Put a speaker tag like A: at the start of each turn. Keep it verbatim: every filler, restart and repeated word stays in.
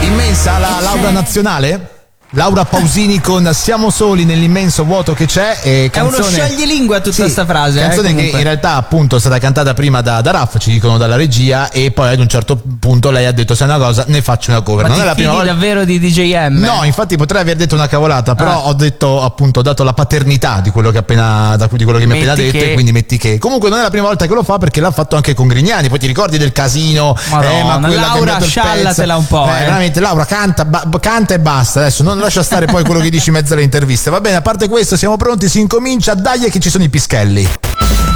A: Immensa la Laura nazionale? Laura Pausini con Siamo soli nell'immenso vuoto che c'è. E canzone,
B: è uno scioglilingua tutta
A: sì,
B: sta frase.
A: Canzone
B: eh,
A: che in realtà appunto è stata cantata prima da, da Raff, ci dicono dalla regia, e poi ad un certo punto lei ha detto: sai una cosa, ne faccio una cover.
B: Ma
A: non
B: ti
A: è la prima volta
B: davvero di D J M?
A: No, infatti potrei aver detto una cavolata, però
B: ah.
A: ho detto appunto, ho dato la paternità di quello che appena da, di quello che mi ha appena detto,
B: che...
A: e quindi metti che. Comunque non è la prima volta che lo fa, perché l'ha fatto anche con Grignani. Poi ti ricordi del casino?
B: Madonna,
A: eh, ma
B: Laura sciallatela un po'.
A: Eh,
B: eh.
A: Veramente Laura canta, ba- canta e basta. Adesso non lascia stare poi quello che dici in mezzo alle interviste. Va bene, a parte questo siamo pronti, si incomincia, dai che ci sono i pischelli.